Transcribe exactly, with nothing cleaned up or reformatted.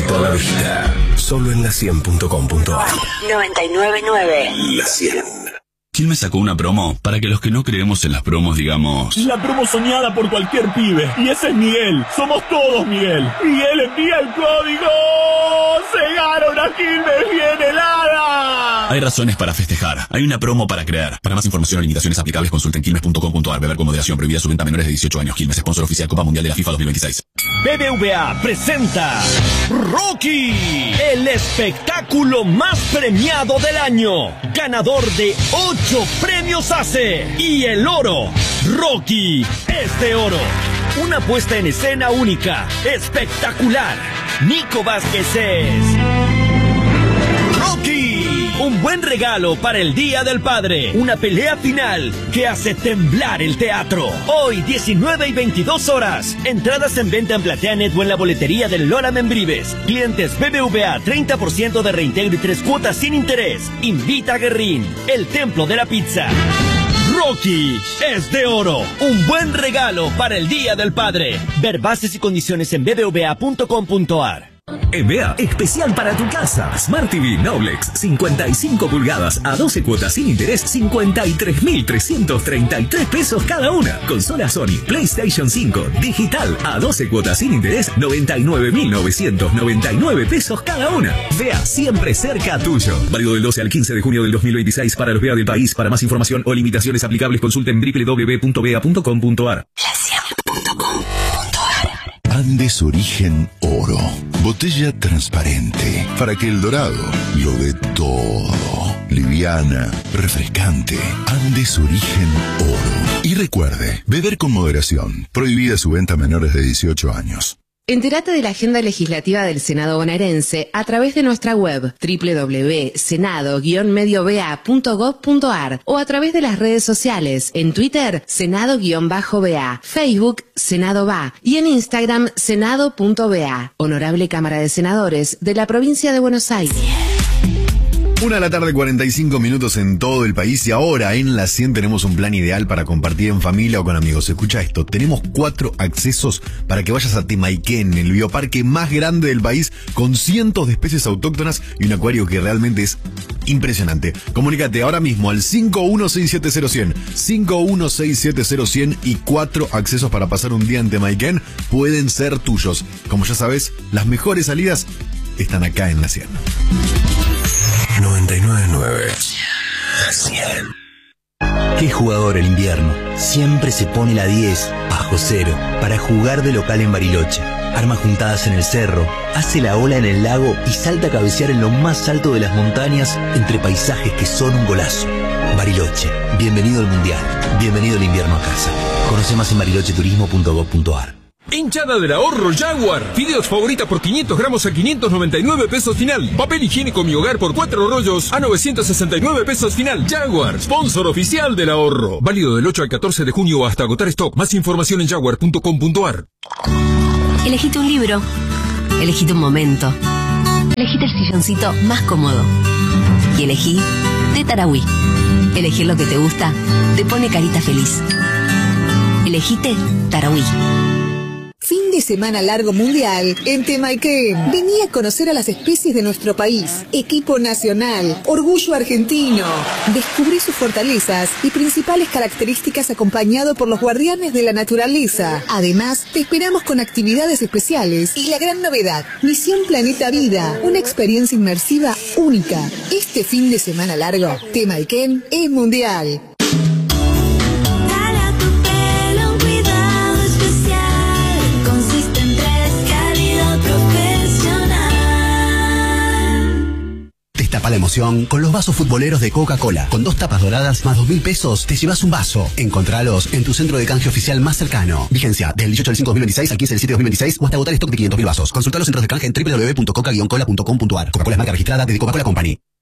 Vuelta a la Vida. Solo en la cien punto com punto ar. noventa y nueve punto nueve. La cien. Quilmes sacó una promo para que los que no creemos en las promos digamos: la promo soñada por cualquier pibe. Y ese es Miguel. Somos todos Miguel. Miguel envía el código. ¡Se gana una Quilmes bien helada! Hay razones para festejar. Hay una promo para creer. Para más información o limitaciones aplicables, consulten quilmes punto com punto ar. Beber con moderación. Prohibida su venta a menores de dieciocho años. Quilmes, sponsor oficial Copa Mundial de la FIFA dos mil veintiséis. B B V A presenta Rocky, el espectáculo más premiado del año, ganador de ocho premios A C E y el oro. Rocky es de oro. Una puesta en escena única, espectacular. Nico Vázquez es Rocky. Un buen regalo para el Día del Padre. Una pelea final que hace temblar el teatro. Hoy, diecinueve y veintidós horas. Entradas en venta en PlateaNet o en la boletería del Lola Membrives. Clientes B B V A, treinta por ciento de reintegro y tres cuotas sin interés. Invita a Guerrín, el templo de la pizza. Rocky es de oro. Un buen regalo para el Día del Padre. Ver bases y condiciones en b b v a punto com punto ar. Envea especial para tu casa. Smart T V Noblex cincuenta y cinco pulgadas a doce cuotas sin interés, cincuenta y tres mil trescientos treinta y tres pesos cada una. Consola Sony, PlayStation cinco, digital a doce cuotas sin interés, noventa y nueve mil novecientos noventa y nueve pesos cada una. Vea siempre cerca tuyo. Válido del doce al quince de junio del dos mil veintiséis para los V A del país. Para más información o limitaciones aplicables consulten doble u doble u doble u punto v a punto com punto ar. la cien punto com punto ar. Andes Origen Oro. Botella transparente para que el dorado lo dé todo. Liviana, refrescante. Andes Origen Oro. Y recuerde, beber con moderación. Prohibida su venta a menores de dieciocho años. Entérate de la agenda legislativa del Senado bonaerense a través de nuestra web doble u doble u doble u punto senado guion medio b a punto gob punto ar o a través de las redes sociales, en Twitter, Senado-B A, Facebook, Senado B A y en Instagram, Senado punto B A. Honorable Cámara de Senadores de la Provincia de Buenos Aires. Una de la tarde, cuarenta y cinco minutos en todo el país, y ahora en la cien tenemos un plan ideal para compartir en familia o con amigos. Escucha esto, tenemos cuatro accesos para que vayas a Temaiken, el bioparque más grande del país, con cientos de especies autóctonas y un acuario que realmente es impresionante. Comunícate ahora mismo al cinco uno seis siete cero cien, cinco uno seis siete cero cien y cuatro accesos para pasar un día en Temaiken pueden ser tuyos. Como ya sabes, las mejores salidas están acá en la cien. noventa y nueve punto nueve. La cien. Qué jugador el invierno. Siempre se pone la diez bajo cero para jugar de local en Bariloche. Arma juntadas en el cerro, hace la ola en el lago y salta a cabecear en lo más alto de las montañas entre paisajes que son un golazo. Bariloche, bienvenido al Mundial. Bienvenido el invierno a casa. Conoce más en bariloche turismo punto gob punto ar. Hinchada del ahorro Jaguar. Fideos favorita por quinientos gramos a quinientos noventa y nueve pesos final. Papel higiénico Mi Hogar por cuatro rollos a novecientos sesenta y nueve pesos final. Jaguar, sponsor oficial del ahorro. Válido del ocho al catorce de junio hasta agotar stock. Más información en jaguar punto com punto ar. Elegite un libro. Elegite un momento. Elegite el silloncito más cómodo. Y elegí de Tarahui. Elegir lo que te gusta te pone carita feliz. Elegite Tarahui. Fin de semana largo mundial en Temaiken. Vení a conocer a las especies de nuestro país. Equipo nacional, orgullo argentino. Descubrí sus fortalezas y principales características acompañado por los guardianes de la naturaleza. Además, te esperamos con actividades especiales y la gran novedad, Misión Planeta Vida, una experiencia inmersiva única. Este fin de semana largo, Temaiken es mundial. Tapa la emoción con los vasos futboleros de Coca-Cola. Con dos tapas doradas más dos mil pesos te llevas un vaso. Encontralos en tu centro de canje oficial más cercano. Vigencia del dieciocho del cinco de dos mil veintiséis al quince del siete de dos mil veintiséis o hasta agotar stock de quinientos mil vasos. Consulta los centros de canje en doble u doble u doble u punto coca guion cola punto com punto ar. Coca-Cola es marca registrada de The Coca-Cola Company.